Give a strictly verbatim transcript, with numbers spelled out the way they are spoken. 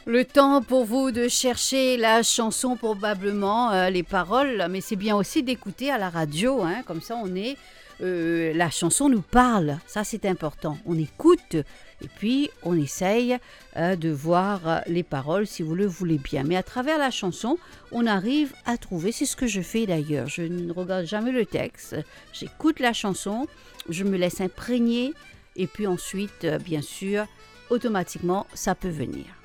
Le temps pour vous de chercher la chanson, probablement euh, les paroles, mais c'est bien aussi d'écouter à la radio, hein, comme ça on est, euh, la chanson nous parle, ça c'est important, on écoute et puis on essaye euh, de voir les paroles si vous le voulez bien. Mais à travers la chanson, on arrive à trouver, c'est ce que je fais d'ailleurs, je ne regarde jamais le texte, j'écoute la chanson, je me laisse imprégner et puis ensuite, euh, bien sûr, automatiquement ça peut venir.